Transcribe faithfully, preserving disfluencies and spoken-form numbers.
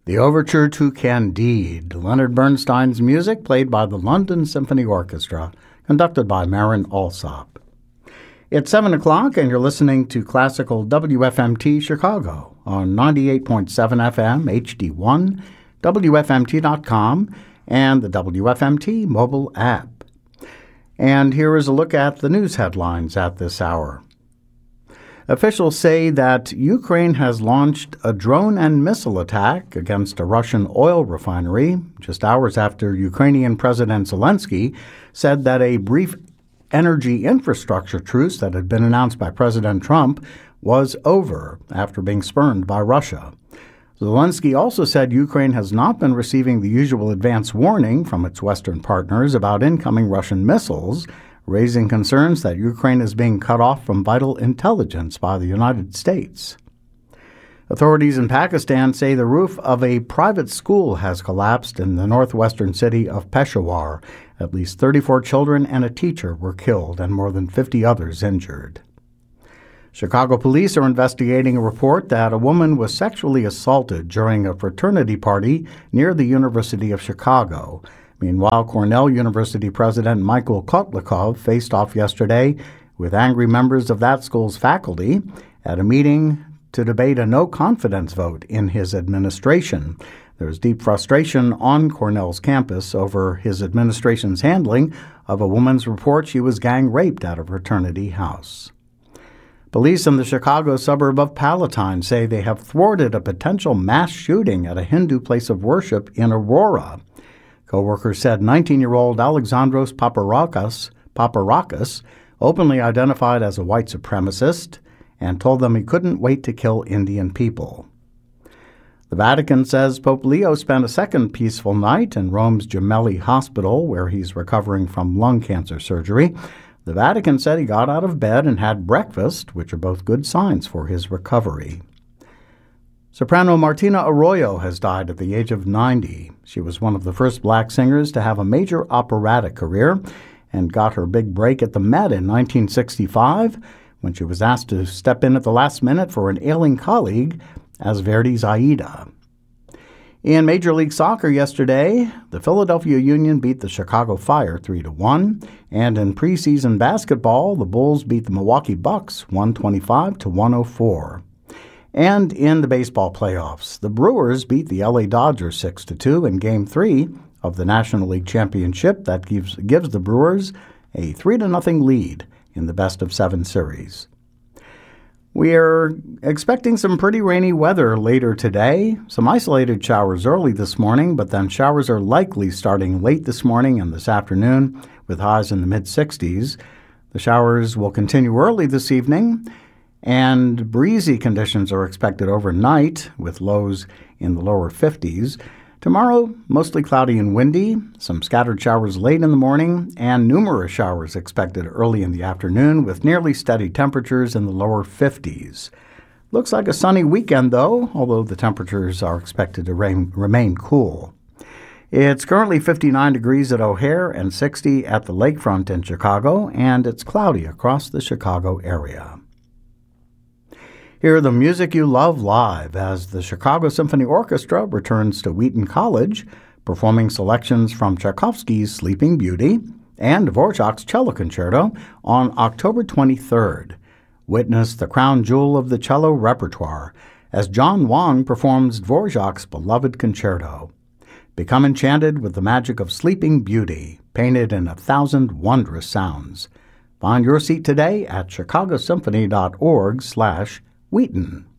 The Overture to Candide, Leonard Bernstein's music played by the London Symphony Orchestra, conducted by Marin Alsop. It's seven o'clock and you're listening to Classical W F M T Chicago on ninety-eight point seven F M H D one, W F M T dot com, and the W F M T mobile app. And here is a look at the news headlines at this hour. Officials say that Ukraine has launched a drone and missile attack against a Russian oil refinery just hours after Ukrainian President Zelensky said that a brief energy infrastructure truce that had been announced by President Trump was over after being spurned by Russia. Zelensky also said Ukraine has not been receiving the usual advance warning from its Western partners about incoming Russian missiles, raising concerns that Ukraine is being cut off from vital intelligence by the United States. Authorities in Pakistan say the roof of a private school has collapsed in the northwestern city of Peshawar. At least thirty-four children and a teacher were killed and more than fifty others injured. Chicago police are investigating a report that a woman was sexually assaulted during a fraternity party near the University of Chicago. Meanwhile, Cornell University President Michael Kotlikov faced off yesterday with angry members of that school's faculty at a meeting to debate a no-confidence vote in his administration. There's deep frustration on Cornell's campus over his administration's handling of a woman's report she was gang-raped at a fraternity house. Police in the Chicago suburb of Palatine say they have thwarted a potential mass shooting at a Hindu place of worship in Aurora. Co-workers said nineteen-year-old Alexandros Paparakis, Paparakis openly identified as a white supremacist and told them he couldn't wait to kill Indian people. The Vatican says Pope Leo spent a second peaceful night in Rome's Gemelli Hospital, where he's recovering from lung cancer surgery. The Vatican said he got out of bed and had breakfast, which are both good signs for his recovery. Soprano Martina Arroyo has died at the age of ninety. She was one of the first black singers to have a major operatic career and got her big break at the Met in nineteen sixty-five when she was asked to step in at the last minute for an ailing colleague as Verdi's Aida. In Major League Soccer yesterday, the Philadelphia Union beat the Chicago Fire three to one, and in preseason basketball, the Bulls beat the Milwaukee Bucks one twenty-five to one oh four. And in the baseball playoffs, the Brewers beat the L A Dodgers six to two in Game three of the National League Championship. That gives, gives the Brewers a three to nothing lead in the best-of-seven series. We are expecting some pretty rainy weather later today. Some isolated showers early this morning, but then showers are likely starting late this morning and this afternoon with highs in the mid-sixties. The showers will continue early this evening, and breezy conditions are expected overnight with lows in the lower fifties. Tomorrow, mostly cloudy and windy, some scattered showers late in the morning, and numerous showers expected early in the afternoon with nearly steady temperatures in the lower fifties. Looks like a sunny weekend, though, although the temperatures are expected to rain, remain cool. It's currently fifty-nine degrees at O'Hare and sixty at the lakefront in Chicago, and it's cloudy across the Chicago area. Hear the music you love live as the Chicago Symphony Orchestra returns to Wheaton College, performing selections from Tchaikovsky's Sleeping Beauty and Dvorak's Cello Concerto on October twenty-third. Witness the crown jewel of the cello repertoire as John Wang performs Dvorak's beloved concerto. Become enchanted with the magic of Sleeping Beauty, painted in a thousand wondrous sounds. Find your seat today at chicagosymphony dot org slash Wheaton.